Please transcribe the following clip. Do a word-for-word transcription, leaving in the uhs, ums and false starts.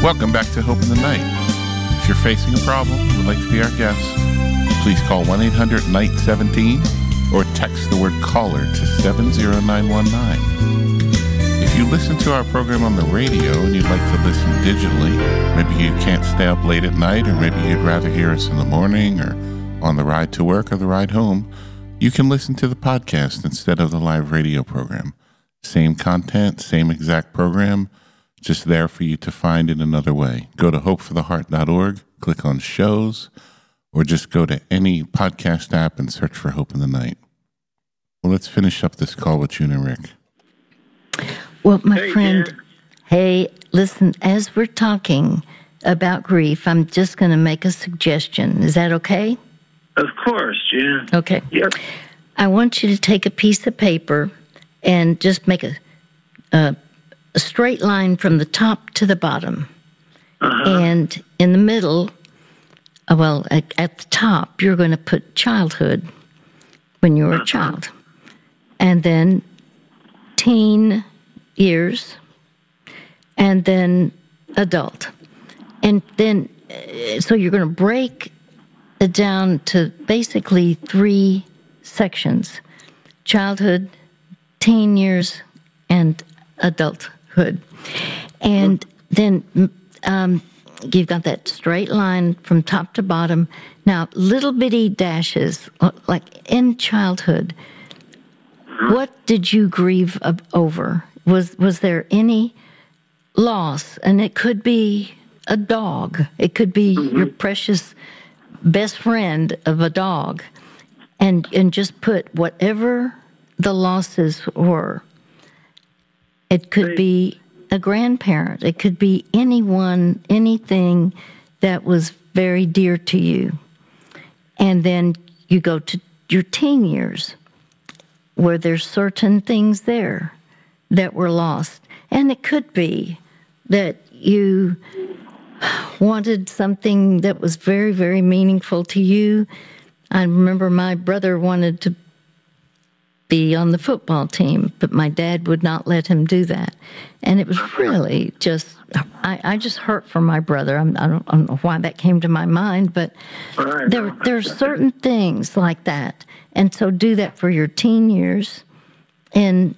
Welcome back to Hope in the Night. If you're facing a problem and would like to be our guest, please call one eight hundred night seventeen or text the word caller to seven zero nine one nine. If you listen to our program on the radio and you'd like to listen digitally, maybe you can't stay up late at night, or maybe you'd rather hear us in the morning or on the ride to work or the ride home, you can listen to the podcast instead of the live radio program. Same content, same exact program, just there for you to find in another way. Go to hope for the heart dot org, click on shows, or just go to any podcast app and search for Hope in the Night. Well, let's finish up this call with June and Rick. Well, my hey, friend, dear. hey, listen, as we're talking about grief, I'm just going to make a suggestion. Is that okay? Of course, June. Okay. Yep. I want you to take a piece of paper and just make a, a, a straight line from the top to the bottom. Uh-huh. And in the middle, uh, well, at, at the top, you're going to put childhood, when you were Uh-huh. a child. And then teen years, and then adult. And then, uh, so you're going to break it down to basically three sections: childhood, teen years, and adulthood. And then um, you've got that straight line from top to bottom. Now, little bitty dashes, like in childhood, what did you grieve of, over? Was was there any loss? And it could be a dog. It could be mm-hmm. your precious best friend of a dog. And and just put whatever the losses were. It could Right. be a grandparent. It could be anyone, anything that was very dear to you. And then you go to your teen years, where there's certain things there that were lost. And it could be that you wanted something that was very, very meaningful to you. I remember my brother wanted to be on the football team, but my dad would not let him do that. And it was really just, I, I just hurt for my brother. I'm, I, don't, I don't know why that came to my mind, but Right. there, there are certain things like that. And so do that for your teen years. And